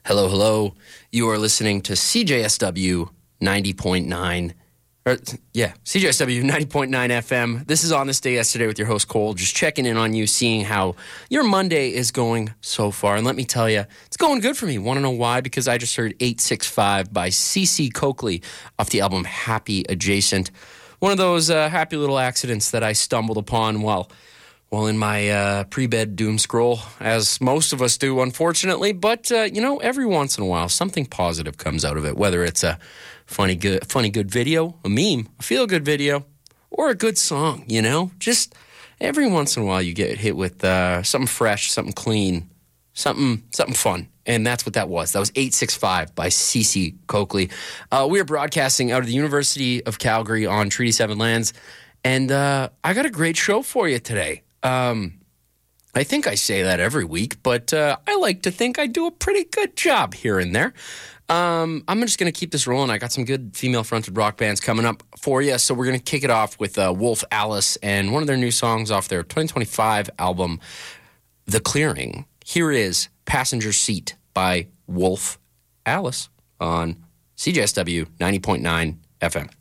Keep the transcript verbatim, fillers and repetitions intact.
Hello, hello. You are listening to C J S W ninety point nine. Or, yeah, C J S W ninety point nine F M. This is On This Day Yesterday with your host, Cole. Just checking in on you, seeing how your Monday is going so far. And let me tell you, it's going good for me. Want to know why? Because I just heard eight six five by C C Coakley off the album Happy Adjacent. One of those uh, happy little accidents that I stumbled upon while... Well, in my uh, pre-bed doom scroll, as most of us do, unfortunately. But, uh, you know, every once in a while, something positive comes out of it, whether it's a funny, good, funny, good video, a meme, a feel-good video, or a good song, you know? Just every once in a while, you get hit with uh, something fresh, something clean, something something fun. And that's what that was. That was eight six five by C C Coakley. Uh, we are broadcasting out of the University of Calgary on Treaty seven lands. And uh, I got a great show for you today. Um, I think I say that every week, but uh, I like to think I do a pretty good job here and there. Um, I'm just going to keep this rolling. I got some good female-fronted rock bands coming up for you, so we're going to kick it off with uh, Wolf Alice and one of their new songs off their twenty twenty-five album, The Clearing. Here is Passenger Seat by Wolf Alice on C J S W ninety point nine F M.